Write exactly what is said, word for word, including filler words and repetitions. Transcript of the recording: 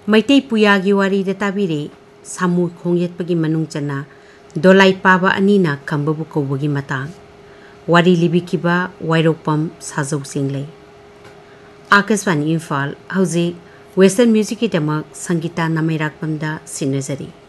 मैतै पुयागी वारी दे ताबिरे सामु खोंगयेतपगी मनुंग चना दोलाई पाबा अनीना खंबबु कौबगी मतांग वारी लिबिकिबा वायरोपम साजौ सिंगले आकाशवाणी इम्फाल हौजिक वेस्टर्न म्यूजिक के दमक संगीता नमेराकपमदा सिनजरी।